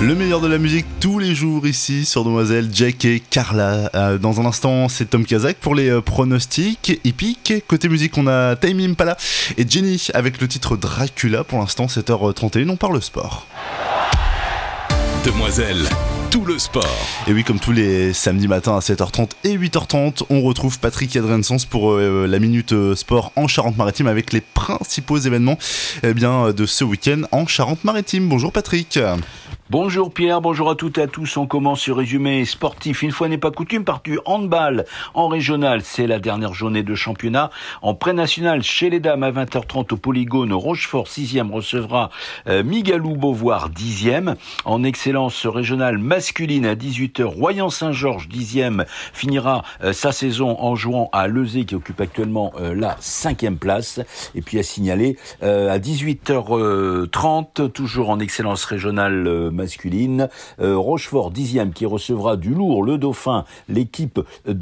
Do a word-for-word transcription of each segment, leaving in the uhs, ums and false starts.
Le meilleur de la musique tous les jours ici sur Demoiselle, Jack et Carla. Euh, dans un instant, c'est Tom Kazak pour les euh, pronostics hippiques. Côté musique, on a Tame Impala et Jenny avec le titre Dracula. Pour l'instant, sept heures trente et un, on parle sport. Demoiselle, tout le sport. Et oui, comme tous les samedis matins à sept heures trente et huit heures trente, on retrouve Patrick Adrensens pour euh, la Minute euh, Sport en Charente-Maritime avec les principaux événements eh bien, de ce week-end en Charente-Maritime. Bonjour Patrick. Bonjour Pierre, bonjour à toutes et à tous. On commence ce résumé sportif. Une fois n'est pas coutume, par du handball en régional. C'est la dernière journée de championnat. En pré-national, chez les dames, à vingt heures trente au Polygone, Rochefort, sixième, recevra euh, Migalou-Beauvoir, dixième. En excellence régionale masculine, à dix-huit heures, Royan-Saint-Georges, dixième, finira euh, sa saison en jouant à Lezé, qui occupe actuellement euh, la cinquième place. Et puis à signaler, euh, à dix-huit heures trente, toujours en excellence régionale euh, masculine, euh, Rochefort dixième qui recevra du lourd, le Dauphin, l'équipe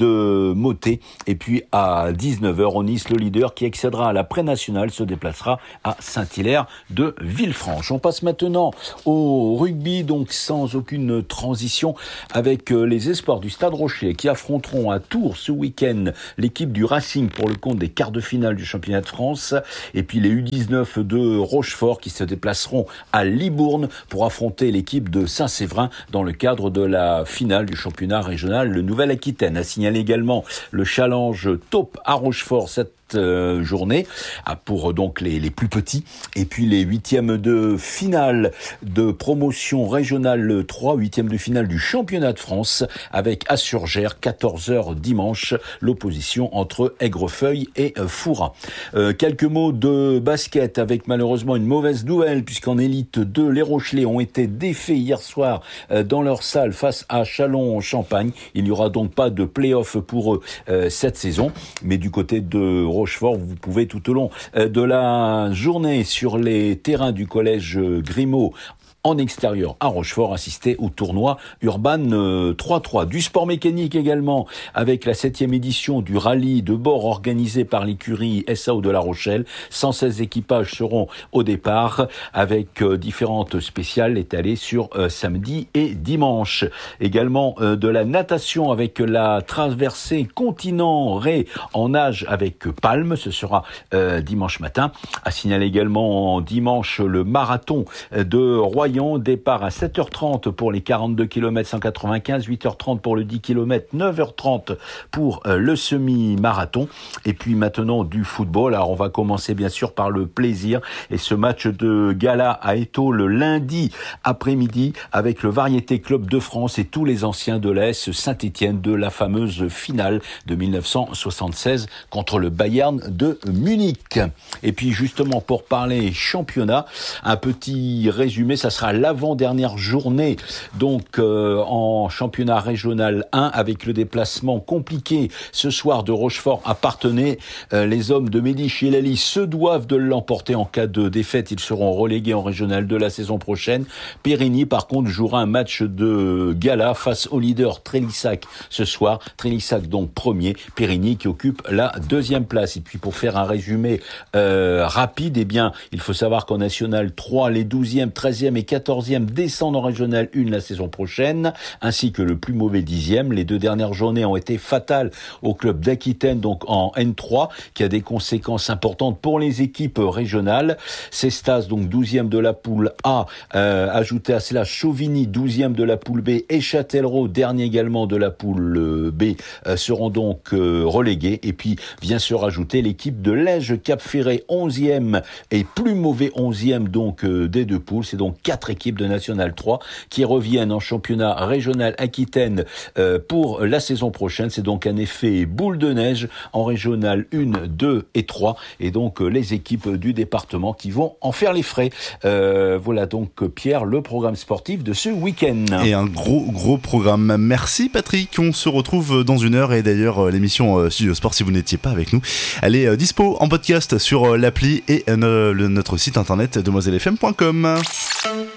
de Motet, et puis à dix-neuf heures au Nice, le leader qui accédera à la pré-nationale se déplacera à Saint-Hilaire de Villefranche. On passe maintenant au rugby, donc sans aucune transition, avec les espoirs du Stade Rocher qui affronteront à Tours ce week-end l'équipe du Racing pour le compte des quarts de finale du championnat de France, et puis les U dix-neuf de Rochefort qui se déplaceront à Libourne pour affronter les l'équipe de Saint-Séverin dans le cadre de la finale du championnat régional le Nouvelle-Aquitaine. A signaler également le challenge Taupe à Rochefort cette Euh, journée pour donc les, les plus petits, et puis les huitièmes de finale de promotion régionale trois, huitièmes de finale du championnat de France avec Assurgère, quatorze heures dimanche, l'opposition entre Aigrefeuille et euh, Fouras. Euh, quelques mots de basket avec malheureusement une mauvaise nouvelle puisqu'en élite deux, les Rochelais ont été défaits hier soir euh, dans leur salle face à Châlons-en-Champagne. Il n'y aura donc pas de play-off pour eux euh, cette saison, mais du côté de Rochefort, vous pouvez tout au long de la journée sur les terrains du collège Grimaud en extérieur à Rochefort, assister au tournoi Urban euh, trois trois. Du sport mécanique également, avec la septième édition du rallye de bord organisé par l'écurie S A O de La Rochelle. cent seize équipages seront au départ, avec euh, différentes spéciales étalées sur euh, samedi et dimanche. Également euh, de la natation avec la traversée continent Ré en nage avec palme, ce sera euh, dimanche matin. À signaler également dimanche le marathon de Royan, départ à sept heures trente pour les quarante-deux kilomètres cent quatre-vingt-quinze, huit heures trente pour le dix kilomètres, neuf heures trente pour euh, le semi-marathon. Et puis maintenant du football. Alors on va commencer bien sûr par le plaisir et ce match de gala à Étaux le lundi après-midi avec le Variété Club de France et tous les anciens de l'A S Saint-Étienne de la fameuse finale de dix-neuf cent soixante-seize contre le Bayern de Munich. Et puis justement pour parler championnat, un petit résumé, ça sera l'avant-dernière journée donc euh, en championnat régional un avec le déplacement compliqué ce soir de Rochefort à Parthenay. Euh, les hommes de Mehdi Chilali se doivent de l'emporter. En cas de défaite, ils seront relégués en régional de la saison prochaine. Périgny par contre jouera un match de gala face au leader Trélissac ce soir. Trélissac donc premier, Périgny qui occupe la deuxième place. Et puis pour faire un résumé euh, rapide, eh bien il faut savoir qu'en national trois, les douzième, treizième et quatorzième descendent en régional un la saison prochaine, ainsi que le plus mauvais dixième. Les deux dernières journées ont été fatales au club d'Aquitaine, donc en N trois, qui a des conséquences importantes pour les équipes régionales. Cestas, donc douzième de la poule A, euh, ajouté à cela Chauvigny, douzième de la poule B, et Châtellerault, dernier également de la poule B, euh, seront donc euh, relégués. Et puis, vient se rajouter l'équipe de Lège Cap-Ferré, onzième et plus mauvais onzième donc euh, des deux poules. C'est donc quatre équipes de National trois qui reviennent en championnat régional Aquitaine euh, pour la saison prochaine. C'est donc un effet boule de neige en régional un, deux et trois. Et donc euh, les équipes du département qui vont en faire les frais. Euh, voilà donc Pierre, le programme sportif de ce week-end. Et un gros gros programme. Merci Patrick. On se retrouve dans une heure. Et d'ailleurs l'émission Studio Sport, si vous n'étiez pas avec nous, elle est dispo en podcast sur l'appli et euh, le, notre site internet demoiselle f m point com.